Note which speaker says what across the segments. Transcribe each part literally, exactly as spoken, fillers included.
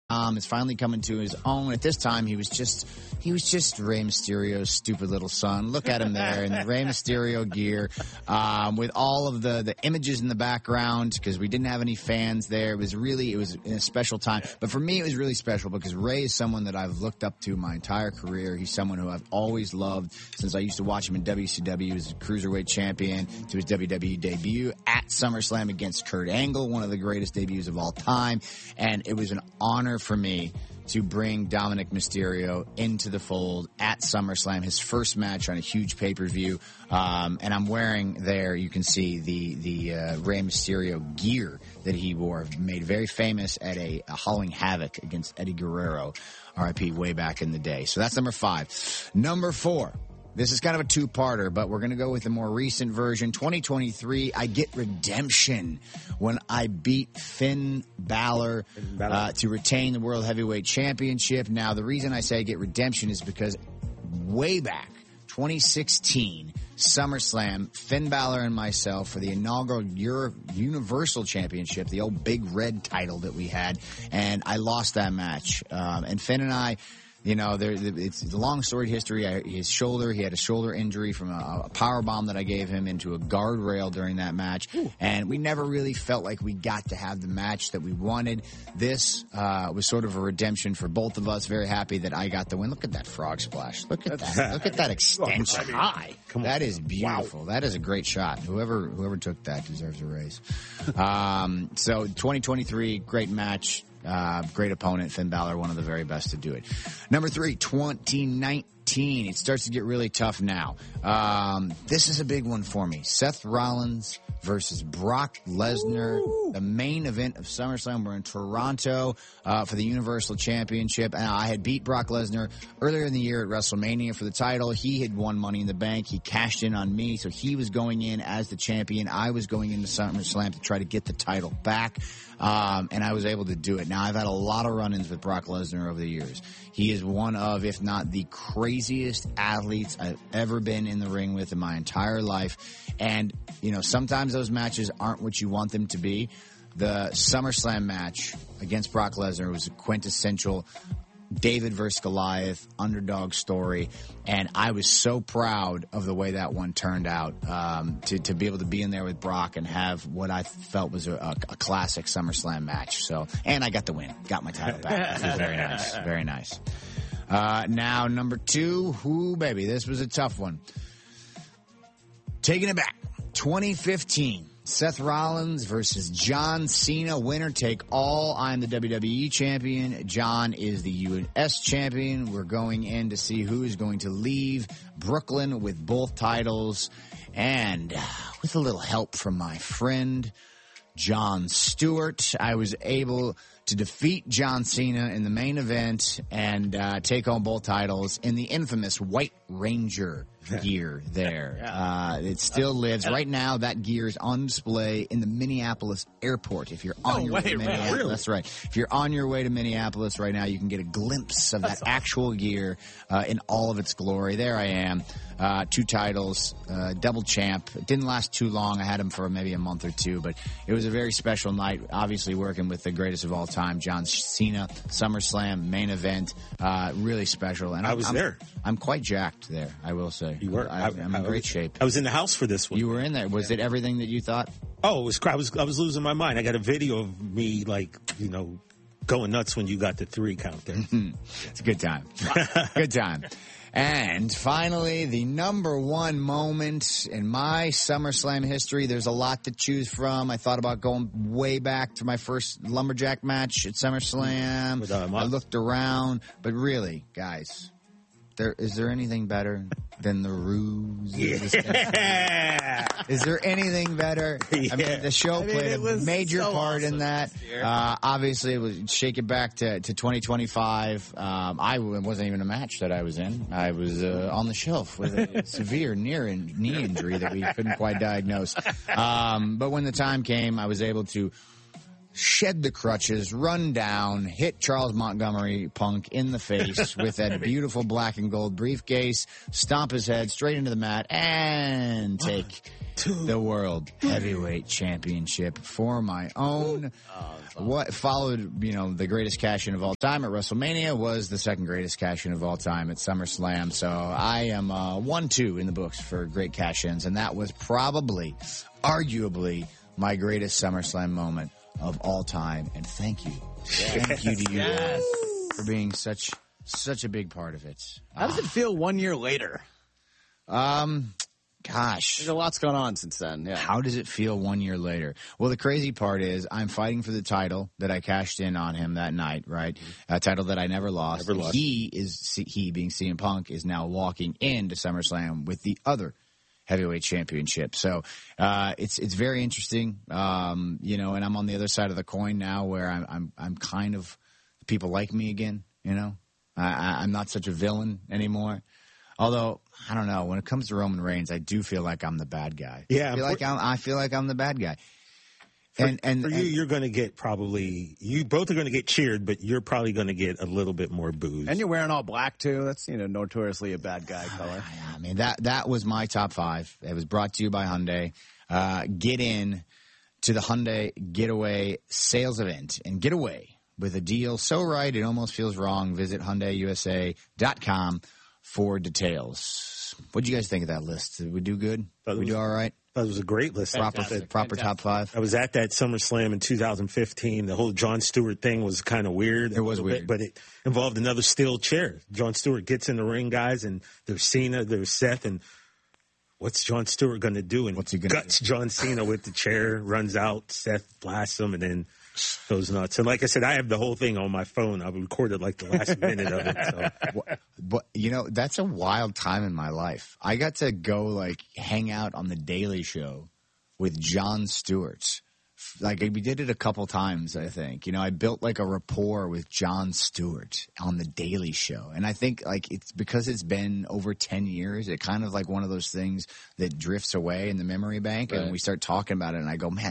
Speaker 1: Um, is finally coming to his own. At this time, he was just he was just Rey Mysterio's stupid little son. Look at him there in the Rey Mysterio gear, um, with all of the, the images in the background, because we didn't have any fans there. It was really, it was in a special time. But for me, it was really special because Rey is someone that I've looked up to my entire career. He's someone who I've always loved since I used to watch him in W C W as a Cruiserweight champion to his W W E debut at SummerSlam against Kurt Angle, one of the greatest debuts of all time. And it was an honor for me to bring Dominic Mysterio into the fold at SummerSlam, his first match on a huge pay-per-view. Um, and I'm wearing there, you can see the, the, uh, Rey Mysterio gear that he wore, made very famous at a, a Halloween Havoc against Eddie Guerrero, R I P, way back in the day. So that's number five. Number four. This is kind of a two-parter, but we're going to go with the more recent version. twenty twenty-three, I get redemption when I beat Finn Balor uh, to retain the World Heavyweight Championship. Now, the reason I say I get redemption is because way back, twenty sixteen, SummerSlam, Finn Balor and myself for the inaugural Euro- Universal Championship, the old big red title that we had, and I lost that match. Um, and Finn and I... You know, there, it's a long storied history. I, his shoulder, he had a shoulder injury from a, a power bomb that I gave him into a guardrail during that match. Ooh. And we never really felt like we got to have the match that we wanted. This uh, was sort of a redemption for both of us. Very happy that I got the win. Look at that frog splash. Look at that. Look at that extension. High. Come on. That is beautiful. Wow. That is a great shot. Whoever whoever took that deserves a raise. um, so twenty twenty-three, great match. Uh, great opponent, Finn Balor, one of the very best to do it. Number three, twenty nineteen. It starts to get really tough now. Um, this is a big one for me. Seth Rollins versus Brock Lesnar, Ooh. the main event of SummerSlam. We're in Toronto uh, for the Universal Championship. And I had beat Brock Lesnar earlier in the year at WrestleMania for the title. He had won Money in the Bank. He cashed in on me, so he was going in as the champion. I was going into SummerSlam to try to get the title back. Um, and I was able to do it. Now, I've had a lot of run-ins with Brock Lesnar over the years. He is one of, if not the craziest athletes I've ever been in the ring with in my entire life. And, you know, sometimes those matches aren't what you want them to be. The SummerSlam match against Brock Lesnar was a quintessential David versus Goliath underdog story, and I was so proud of the way that one turned out, um, to, to be able to be in there with Brock and have what I felt was a, a, a classic SummerSlam match. So, and I got the win, got my title back. It was very nice, very nice. Uh, now number two, whoo baby, this was a tough one. Taking it back, twenty fifteen. Seth Rollins versus John Cena, winner take all. I'm the W W E champion. John is the U S champion. We're going in to see who is going to leave Brooklyn with both titles. And with a little help from my friend, Jon Stewart, I was able to defeat John Cena in the main event and uh, take home both titles in the infamous White Ranger gear there. Yeah. Uh, it still lives. Right now, that gear is on display in the Minneapolis airport. If you're on
Speaker 2: oh,
Speaker 1: your
Speaker 2: wait,
Speaker 1: way to Minneapolis,
Speaker 2: really?
Speaker 1: That's right. If you're on your way to Minneapolis right now, you can get a glimpse of
Speaker 2: that's
Speaker 1: that
Speaker 2: awesome.
Speaker 1: actual gear uh, in all of its glory. There I am. Uh, two titles, uh, double champ. It didn't last too long. I had him for maybe a month or two, but it was a very special night. Obviously working with the greatest of all time, John Cena, SummerSlam, main event, uh, really special. And
Speaker 2: I
Speaker 1: I'm,
Speaker 2: was
Speaker 1: I'm,
Speaker 2: there.
Speaker 1: I'm quite jacked there, I will say.
Speaker 2: You were.
Speaker 1: I, I'm
Speaker 2: I,
Speaker 1: in
Speaker 2: I,
Speaker 1: great shape.
Speaker 2: I was in the house for this one.
Speaker 1: You were in there. Was
Speaker 2: yeah.
Speaker 1: it everything that you thought?
Speaker 2: Oh, it was. I was. I was losing my mind. I got a video of me, like, you know, going nuts when you got the three count there.
Speaker 1: It's a good time. Good time. And finally, the number one moment in my SummerSlam history. There's a lot to choose from. I thought about going way back to my first Lumberjack match at SummerSlam.
Speaker 2: With, uh,
Speaker 1: I looked around, but really, guys, there is there anything better than the ruse?
Speaker 2: Yeah.
Speaker 1: Is there anything better?
Speaker 2: Yeah.
Speaker 1: I mean, the show
Speaker 2: I mean,
Speaker 1: played
Speaker 2: it
Speaker 1: a
Speaker 2: was
Speaker 1: major
Speaker 2: so
Speaker 1: part
Speaker 2: awesome
Speaker 1: in that.
Speaker 2: this year.
Speaker 1: Uh, obviously, it was shake it back to, to twenty twenty-five. Um, I it wasn't even a match that I was in. I was uh, on the shelf with a severe near in, knee injury that we couldn't quite diagnose. Um, but when the time came, I was able to shed the crutches, run down, hit Charles Montgomery Punk in the face with that beautiful black and gold briefcase, stomp his head straight into the mat, and take the World Heavyweight Championship for my own. What followed, you know, the greatest cash-in of all time at WrestleMania was the second greatest cash-in of all time at SummerSlam. So I am uh, one two in the books for great cash-ins, and that was probably, arguably, my greatest SummerSlam moment of all time. And thank you. Yes. Thank you to you
Speaker 3: yes.
Speaker 1: guys for being such such a big part of it.
Speaker 3: How does it feel one year later?
Speaker 1: Um, gosh.
Speaker 3: There's a lot's gone on since then. Yeah.
Speaker 1: How does it feel one year later? Well, the crazy part is I'm fighting for the title that I cashed in on him that night, right? Mm-hmm. A title that I never lost.
Speaker 2: Never lost.
Speaker 1: He is, he being C M Punk, is now walking into SummerSlam with the other heavyweight championship. So uh, it's it's very interesting, um, you know. And I'm on the other side of the coin now, where I'm I'm I'm kind of people like me again. You know, I, I'm not such a villain anymore. Although I don't know, when it comes to Roman Reigns, I do feel like I'm the bad guy.
Speaker 2: Yeah,
Speaker 1: I feel like I'm, I feel like I'm the bad guy.
Speaker 2: For,
Speaker 1: and and
Speaker 2: for you,
Speaker 1: and,
Speaker 2: you're going to get probably you both are going to get cheered, but you're probably going to get a little bit more booze.
Speaker 3: And you're wearing all black too. That's, you know, notoriously a bad guy color.
Speaker 1: I mean, that that was my top five. It was brought to you by Hyundai. Uh, get in to the Hyundai Getaway sales event and get away with a deal so right it almost feels wrong. Visit Hyundai U S A dot com for details. What did you guys think of that list? Did we do good? Did we do all right?
Speaker 2: That was a great list.
Speaker 1: Proper,
Speaker 3: Fantastic.
Speaker 1: proper top five.
Speaker 2: I was at that SummerSlam in two thousand fifteen. The whole Jon Stewart thing was kind of weird.
Speaker 1: It was weird.
Speaker 2: Bit, but it involved another steel chair. Jon Stewart gets in the ring, guys, and there's Cena, there's Seth, and what's Jon Stewart going to do? And
Speaker 1: What's he gonna
Speaker 2: guts
Speaker 1: do?
Speaker 2: John Cena with the chair, runs out, Seth blasts him, and then goes nuts. And like I said, I have the whole thing on my phone. I recorded like the last minute of it. So.
Speaker 1: But, you know, that's a wild time in my life. I got to go, like, hang out on The Daily Show with Jon Stewart. Like, we did it a couple times, I think. You know, I built, like, a rapport with Jon Stewart on The Daily Show. And I think, like, it's because it's been over ten years, it kind of like one of those things that drifts away in the memory bank.
Speaker 3: Right.
Speaker 1: And we start talking about it, and I go, man,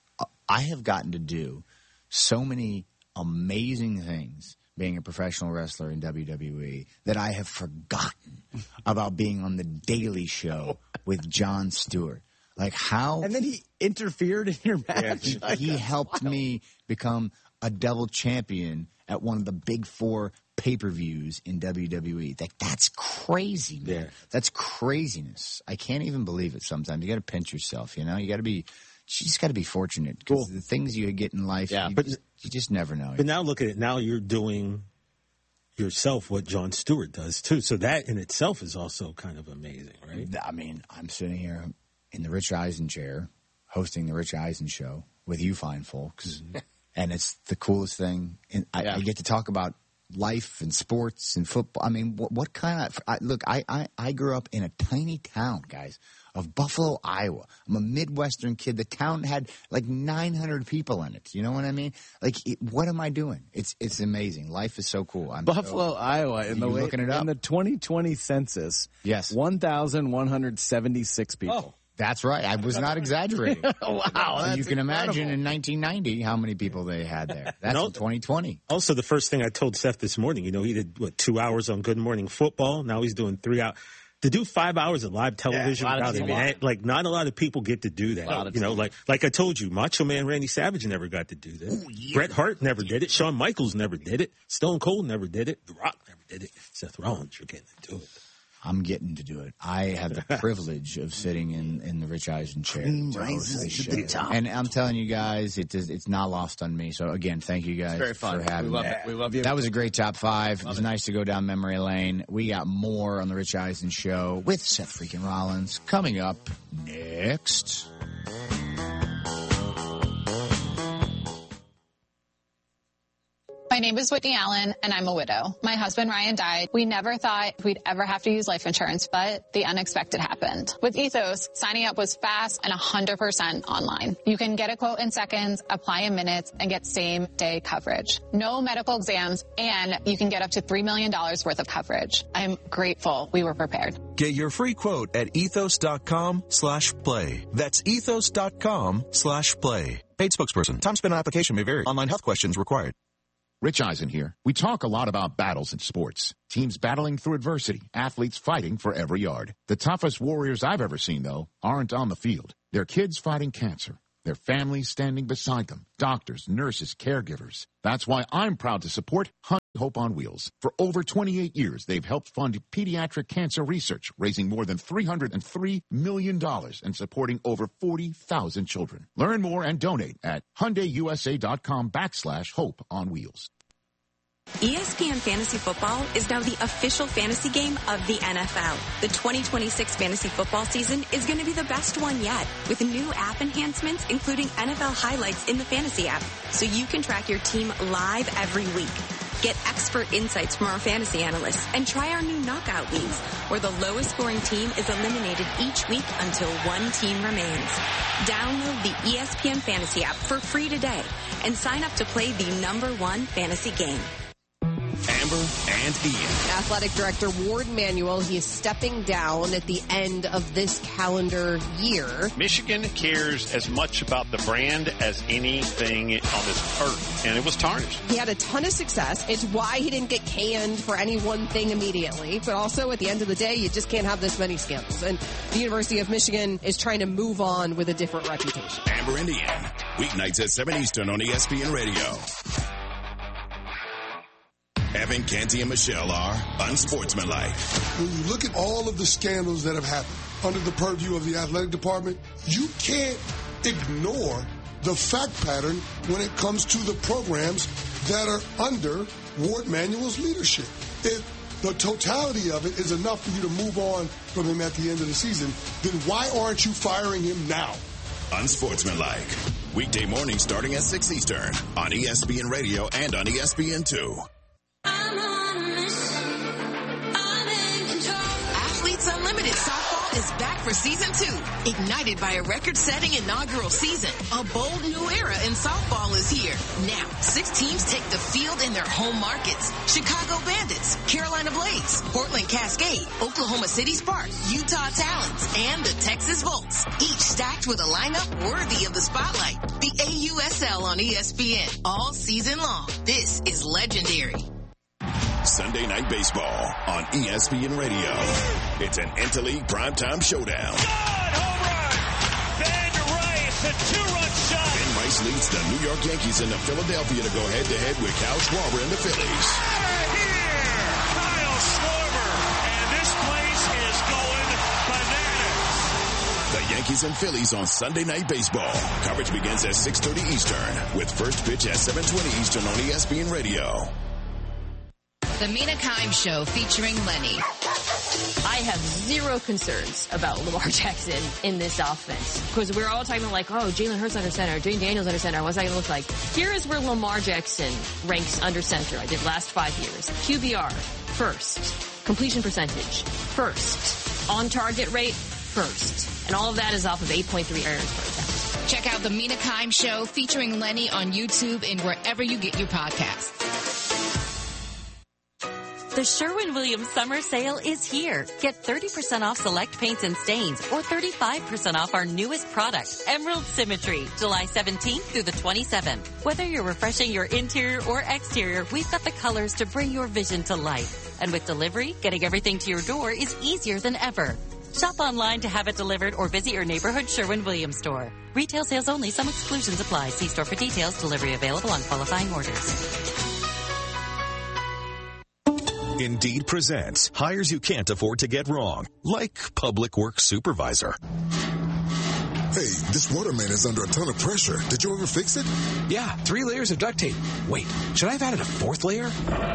Speaker 1: I have gotten to do so many amazing things being a professional wrestler in W W E that I have forgotten about being on The Daily Show with Jon Stewart. Like how...
Speaker 3: And then he interfered in your match.
Speaker 1: He, he helped me become a double champion at one of the big four pay-per-views in W W E. Like, that's crazy, man.
Speaker 2: Yeah.
Speaker 1: That's craziness. I can't even believe it sometimes. You got to pinch yourself, you know? You got to be... You just got to be fortunate because
Speaker 3: Cool.
Speaker 1: the things you get in life,
Speaker 3: Yeah,
Speaker 1: you,
Speaker 2: but-
Speaker 1: just, you just never know.
Speaker 2: But now look at it. Now you're doing yourself what Jon Stewart does, too. So that in itself is also kind of amazing, right?
Speaker 1: I mean, I'm sitting here in the Rich Eisen chair hosting the Rich Eisen show with you fine folks, and it's the coolest thing. And I,
Speaker 3: Yeah.
Speaker 1: I get to talk about life and sports and football. I mean, what, what kind of I, look? I, I I grew up in a tiny town, guys, of Buffalo, Iowa. I'm a Midwestern kid. The town had like nine hundred people in it. You know what I mean? Like, it, what am I doing? It's it's amazing. Life is so cool. I'm
Speaker 3: Buffalo,
Speaker 1: so,
Speaker 3: Iowa, in the
Speaker 1: You
Speaker 3: late,
Speaker 1: looking it up?
Speaker 3: in the twenty twenty census,
Speaker 1: Yes.
Speaker 3: one thousand one hundred seventy-six people.
Speaker 1: That's right. I was not exaggerating.
Speaker 3: Wow,
Speaker 1: So
Speaker 3: that's
Speaker 1: you can imagine
Speaker 3: incredible.
Speaker 1: in nineteen ninety how many people they had there. That's
Speaker 2: No.
Speaker 1: in twenty twenty.
Speaker 2: Also, the first thing I told Seth this morning, you know, he did, what, two hours on Good Morning Football. Now he's doing three hours. To do five hours of live television
Speaker 3: a lot of
Speaker 2: without
Speaker 3: people.
Speaker 2: an ad, like, not a lot of people get to do
Speaker 3: lot
Speaker 2: that.
Speaker 3: of
Speaker 2: You know,
Speaker 3: people.
Speaker 2: like like I told you, Macho Man Randy Savage never got to do that. Bret Hart never did it. Shawn Michaels never did it. Stone Cold never did it. The Rock never did it. Seth Rollins, you're getting to do it.
Speaker 1: I'm getting to do it. I have the privilege of sitting in, in the Rich Eisen chair. to host this show. And I'm telling you guys, it is, it's not lost on me. So, again, thank you guys
Speaker 3: very fun.
Speaker 1: for having
Speaker 3: We love
Speaker 1: me.
Speaker 3: it. We love you.
Speaker 1: That was a great top five. It was nice to go down memory lane. We got more on the Rich Eisen show with Seth freaking Rollins coming up next.
Speaker 4: My name is Whitney Allen, and I'm a widow. My husband, Ryan, died. We never thought we'd ever have to use life insurance, but the unexpected happened. With Ethos, signing up was fast and one hundred percent online. You can get a quote in seconds, apply in minutes, and get same-day coverage. No medical exams, and you can get up to three million dollars worth of coverage. I'm grateful we were prepared.
Speaker 5: Get your free quote at ethos.com slash play. That's ethos.com slash play. Paid spokesperson. Time spent on application may vary. Online health questions required.
Speaker 6: Rich Eisen here. We talk a lot about battles in sports. Teams battling through adversity. Athletes fighting for every yard. The toughest warriors I've ever seen, though, aren't on the field. They're kids fighting cancer. Their families standing beside them. Doctors, nurses, caregivers. That's why I'm proud to support Hope on Wheels. For over twenty-eight years, they've helped fund pediatric cancer research, raising more than three hundred three million dollars and supporting over forty thousand children. Learn more and donate at HyundaiUSA.com backslash Hope on Wheels.
Speaker 7: E S P N Fantasy Football is now the official fantasy game of the N F L. The twenty twenty-six fantasy football season is going to be the best one yet, with new app enhancements, including N F L highlights in the fantasy app, so you can track your team live every week. Get expert insights from our fantasy analysts and try our new knockout leagues, where the lowest scoring team is eliminated each week until one team remains. Download the E S P N Fantasy app for free today and sign up to play the number one fantasy game.
Speaker 8: Amber and Ian.
Speaker 9: Athletic Director Ward Manuel, he is stepping down at the end of this calendar year.
Speaker 10: Michigan cares as much about the brand as anything on this earth, and it was tarnished.
Speaker 9: He had a ton of success. It's why he didn't get canned for any one thing immediately, but also at the end of the day, you just can't have this many scandals. And the University of Michigan is trying to move on with a different reputation.
Speaker 8: Amber and Ian, weeknights at seven Eastern on E S P N Radio. Evan, Canty, and Michelle are unsportsmanlike.
Speaker 11: When you look at all of the scandals that have happened under the purview of the athletic department, you can't ignore the fact pattern when it comes to the programs that are under Ward Manuel's leadership. If the totality of it is enough for you to move on from him at the end of the season, then why aren't you firing him now?
Speaker 8: Unsportsmanlike. Weekday mornings starting at six Eastern on E S P N Radio and on E S P N two.
Speaker 12: Athletes Unlimited Softball is back for season two. Ignited by a record-setting inaugural season, a bold new era in softball is here. Now, six teams take the field in their home markets. Chicago Bandits, Carolina Blaze, Portland Cascade, Oklahoma City Sparks, Utah Talons, and the Texas Volts. Each stacked with a lineup worthy of the spotlight. The A U S L on E S P N all season long. This is legendary.
Speaker 8: Sunday Night Baseball on E S P N Radio. It's an interleague primetime showdown.
Speaker 13: God, home run! Van Rice, a two-run shot.
Speaker 8: Ben Rice leads the New York Yankees into Philadelphia to go head-to-head with Kyle Schwarber and the Phillies.
Speaker 13: Out of here! Kyle Schwarber, and this place is going bananas.
Speaker 8: The Yankees and Phillies on Sunday Night Baseball. Coverage begins at six thirty Eastern with first pitch at seven twenty Eastern on E S P N Radio.
Speaker 14: The Mina Kimes Show featuring Lenny.
Speaker 15: I have zero concerns about Lamar Jackson in this offense because we're all talking like, oh, Jalen Hurts under center, Jane Daniels under center. What's that going to look like? Here is where Lamar Jackson ranks under center. I did last five years. Q B R, first. Completion percentage, first. On target rate, first. And all of that is off of eight point three errors per attempt.
Speaker 14: Check out the Mina Kimes Show featuring Lenny on YouTube and wherever you get your podcasts.
Speaker 16: The Sherwin-Williams summer sale is here. Get thirty percent off select paints and stains or thirty-five percent off our newest product, Emerald Symmetry, July seventeenth through the twenty-seventh. Whether you're refreshing your interior or exterior, we've got the colors to bring your vision to life. And with delivery, getting everything to your door is easier than ever. Shop online to have it delivered or visit your neighborhood Sherwin-Williams store. Retail sales only. Some exclusions apply. See store for details. Delivery available on qualifying orders.
Speaker 5: Indeed presents hires you can't afford to get wrong, like public works supervisor.
Speaker 17: Hey, this waterman is under a ton of pressure. Did you ever fix it?
Speaker 18: Yeah, three layers of duct tape. Wait, should I have added a fourth layer?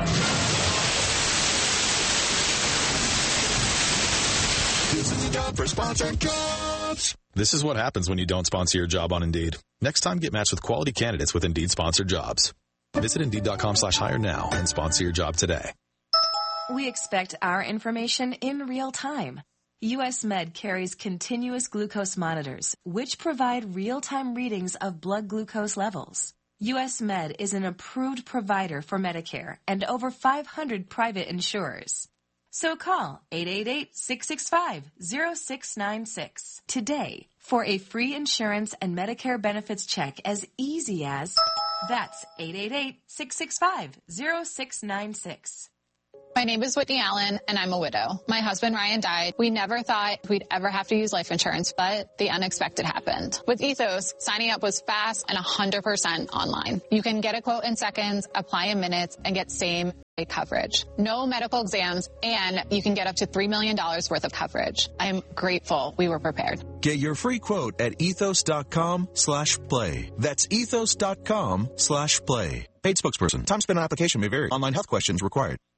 Speaker 17: This is the job for sponsored jobs.
Speaker 19: This is what happens when you don't sponsor your job on Indeed. Next time, get matched with quality candidates with Indeed sponsored jobs.
Speaker 5: Visit Indeed.com slash hire now and sponsor your job today.
Speaker 19: We expect our information in real time. U S Med carries continuous glucose monitors, which provide real-time readings of blood glucose levels. U S Med is an approved provider for Medicare and over five hundred private insurers. So call eight eight eight, six six five, zero six nine six today for a free insurance and Medicare benefits check as easy as... That's eight eight eight, six six five, zero six nine six.
Speaker 4: My name is Whitney Allen, and I'm a widow. My husband, Ryan, died. We never thought we'd ever have to use life insurance, but the unexpected happened. With Ethos, signing up was fast and one hundred percent online. You can get a quote in seconds, apply in minutes, and get same day coverage. No medical exams, and you can get up to three million dollars worth of coverage. I am grateful we were prepared.
Speaker 5: Get your free quote at ethos.com slash play. That's ethos.com slash play. Paid spokesperson. Time spent on application may vary. Online health questions required.